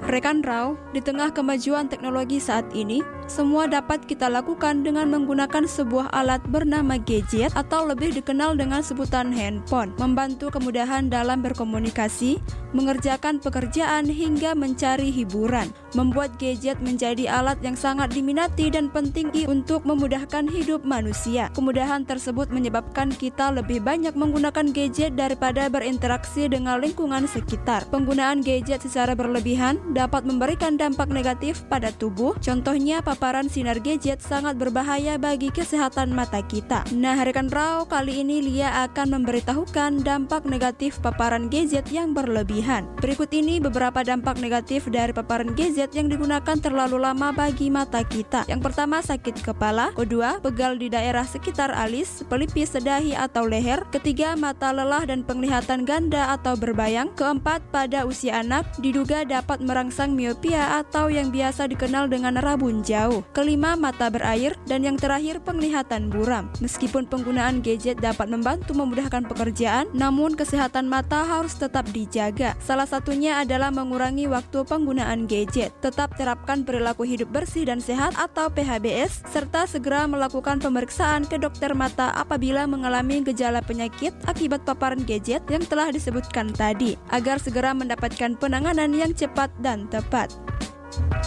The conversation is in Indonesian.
Rekan Rau, di tengah kemajuan teknologi saat ini, semua dapat kita lakukan dengan menggunakan sebuah alat bernama gadget atau lebih dikenal dengan sebutan handphone, membantu kemudahan dalam berkomunikasi, mengerjakan pekerjaan hingga mencari hiburan. Membuat gadget menjadi alat yang sangat diminati dan penting untuk memudahkan hidup manusia. Kemudahan tersebut menyebabkan kita lebih banyak menggunakan gadget daripada berinteraksi dengan lingkungan sekitar. Penggunaan gadget secara berlebihan dapat memberikan dampak negatif pada tubuh. Contohnya, paparan sinar gadget sangat berbahaya bagi kesehatan mata kita. Nah, rekan Rau, kali ini Lia akan memberitahukan dampak negatif paparan gadget yang berlebihan. Berikut ini beberapa dampak negatif dari paparan gadget yang digunakan terlalu lama bagi mata kita. Yang pertama, sakit kepala. Kedua, pegal di daerah sekitar alis, pelipis, dahi atau leher. Ketiga, mata lelah dan penglihatan ganda atau berbayang. Keempat, pada usia anak diduga dapat merangsang miopia atau yang biasa dikenal dengan rabun jauh. Kelima, mata berair. Dan yang terakhir, penglihatan buram. Meskipun penggunaan gadget dapat membantu memudahkan pekerjaan, namun kesehatan mata harus tetap dijaga. Salah satunya adalah mengurangi waktu penggunaan gadget. Tetap terapkan perilaku hidup bersih dan sehat atau PHBS, serta segera melakukan pemeriksaan ke dokter mata apabila mengalami gejala penyakit akibat paparan gadget yang telah disebutkan tadi, agar segera mendapatkan penanganan yang cepat dan tepat.